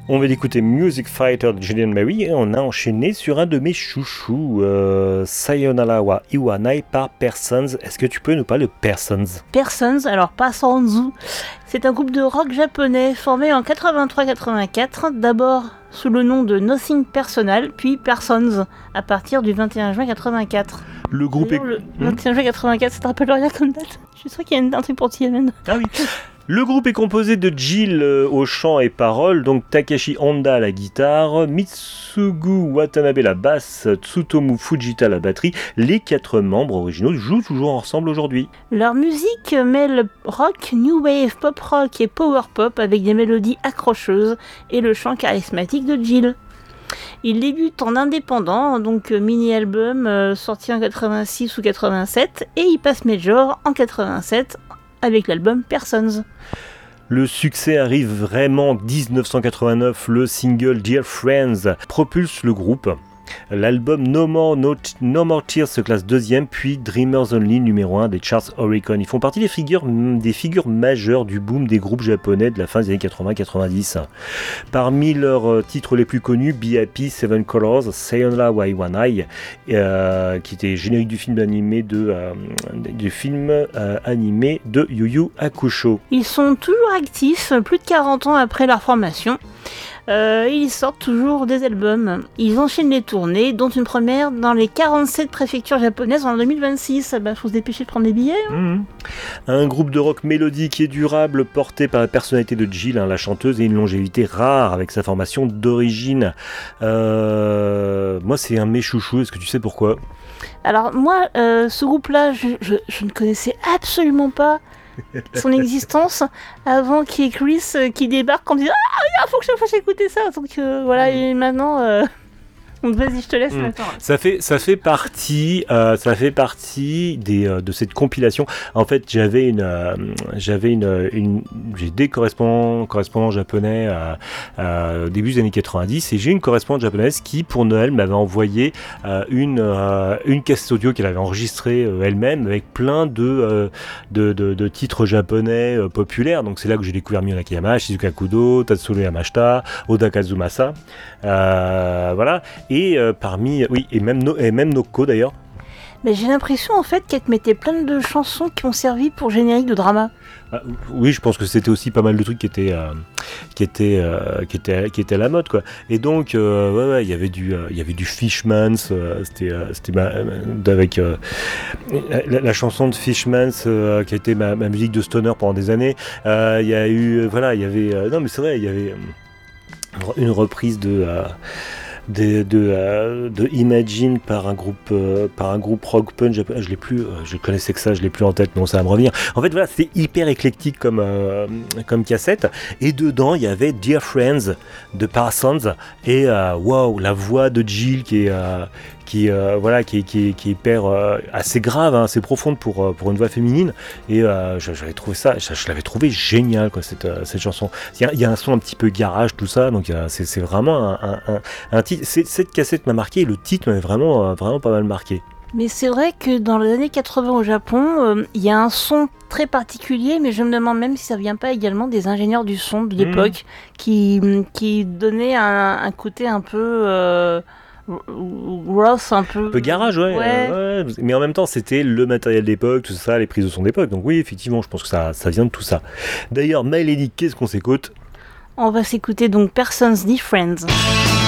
On va écouter Music Fighter de Julian Mary et on a enchaîné sur un de mes chouchous, Sayonara wa Iwanai par Persons. Est-ce que tu peux nous parler de Persons? Persons, alors pas Sanzu, c'est un groupe de rock japonais formé en 83-84, d'abord sous le nom de Nothing Personal, puis Persons, à partir du 21 juin 84. Le groupe est... Le 21 juin 84, ça te rappelle rien comme date? Je suis sûr qu'il y a un truc pour TMN. Ah oui. Le groupe est composé de Jill au chant et paroles, donc Takashi Honda à la guitare, Mitsugu Watanabe à la basse, Tsutomu Fujita à la batterie. Les 4 membres originaux jouent toujours ensemble aujourd'hui. Leur musique mêle rock, new wave, pop rock et power pop avec des mélodies accrocheuses et le chant charismatique de Jill. Ils débutent en indépendant, donc mini-album sorti en 86 ou 87, et ils passent major en 87 avec l'album Persons. Le succès arrive vraiment en 1989, le single Dear Friends propulse le groupe. L'album No More Tears se classe 2e, puis Dreamers Only numéro 1 des charts Oricon. Ils font partie des figures majeures du boom des groupes japonais de la fin des années 80-90. Parmi leurs titres les plus connus, Be Happy, Seven Colors, Sayonara wa Iwanai, qui était générique du film animé de Yu Yu Hakusho. Ils sont toujours actifs, plus de 40 ans après leur formation. Ils sortent toujours des albums. Ils enchaînent les tournées, dont une première dans les 47 préfectures japonaises en 2026. Faut se dépêcher de prendre des billets. Un groupe de rock mélodique et durable porté par la personnalité de Jill, la chanteuse, et une longévité rare avec sa formation d'origine. Moi, c'est un de mes chouchous. Est-ce que tu sais pourquoi? Alors moi, ce groupe-là, je ne connaissais absolument pas son existence avant qu'il y ait Chris qui débarque en disant « Ah, faut que je fasse écouter ça !» Donc voilà, et maintenant... Donc vas-y, je te laisse. Ça fait partie de cette compilation. En fait, j'ai des correspondants japonais au début des années 90, et j'ai une correspondante japonaise qui, pour Noël, m'avait envoyé une cassette audio qu'elle avait enregistrée elle-même avec plein de titres japonais populaires. Donc c'est là que j'ai découvert Miyo Nakayama, Shizuka Kudo, Tatsuro Yamashita, Oda Kazumasa, voilà. Et même Noko d'ailleurs. Mais j'ai l'impression en fait qu'elle te mettait plein de chansons qui ont servi pour générique de drama. Oui, je pense que c'était aussi pas mal de trucs qui étaient à la mode, quoi. Et donc il y avait du Fishmans, c'était avec la chanson de Fishmans qui a été ma musique de stoner pendant des années. Il y avait non mais c'est vrai, il y avait une reprise de Imagine par un groupe rock punk. Je connaissais que ça, je l'ai plus en tête, mais bon, ça va me revenir. En fait, voilà, c'était hyper éclectique comme cassette, et dedans il y avait Dear Friends de Parsons, et waouh, la voix de Jill qui est hyper assez grave, assez profonde pour une voix féminine, et j'avais trouvé ça, je l'avais trouvé génial, quoi, cette chanson. Il y a un son un petit peu garage, tout ça, donc c'est vraiment un titre. Cette cassette m'a marqué, et le titre m'avait vraiment pas mal marqué. Mais c'est vrai que dans les années 80 au Japon, il y a un son très particulier, mais je me demande même si ça vient pas également des ingénieurs du son de l'époque qui donnaient un côté un peu gross, un peu garage, ouais. Mais en même temps, c'était le matériel d'époque, tout ça, les prises de son d'époque. Donc oui, effectivement, je pense que ça vient de tout ça. D'ailleurs, My Lady, qu'est-ce qu'on s'écoute? On va s'écouter donc Persons Dear Friends.